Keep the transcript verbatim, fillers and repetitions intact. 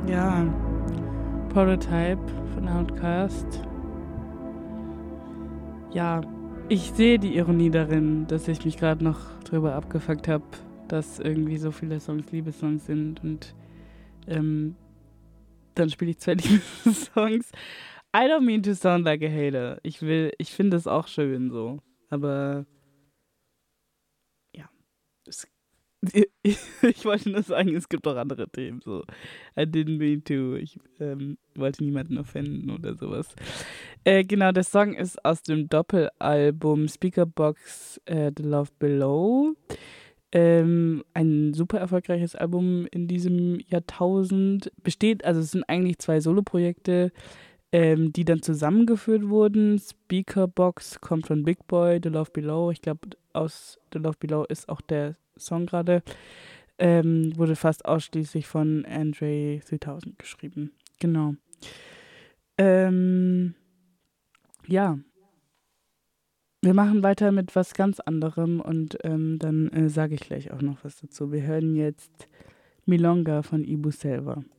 Ja, Prototype von Outcast. Ja, ich sehe die Ironie darin, dass ich mich gerade noch drüber abgefuckt habe, dass irgendwie so viele Songs Liebessongs sind und ähm, dann spiele ich zwei Liebessongs. I don't mean to sound like a hater. Ich will, ich finde es auch schön so, aber ja, es Ich, ich wollte nur sagen, es gibt auch andere Themen. So. I didn't mean to. Ich ähm, wollte niemanden offenden oder sowas. Äh, genau, der Song ist aus dem Doppelalbum Speakerbox äh, The Love Below. Ähm, ein super erfolgreiches Album in diesem Jahrtausend. Besteht, also es sind eigentlich zwei Soloprojekte, ähm, die dann zusammengeführt wurden. Speakerbox kommt von Big Boy, The Love Below. Ich glaube, aus The Love Below ist auch der Song gerade. Ähm, wurde fast ausschließlich von Andre dreitausend geschrieben. Genau. Ähm, ja, wir machen weiter mit was ganz anderem und ähm, dann äh, sage ich gleich auch noch was dazu. Wir hören jetzt Milonga von Ibu Selva.